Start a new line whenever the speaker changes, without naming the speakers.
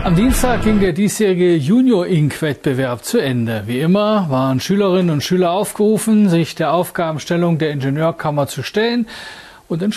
Am Dienstag ging der diesjährige Junior-Inc.-Wettbewerb zu Ende. Wie immer waren Schülerinnen und Schüler aufgerufen, sich der Aufgabenstellung der Ingenieurkammer zu stellen und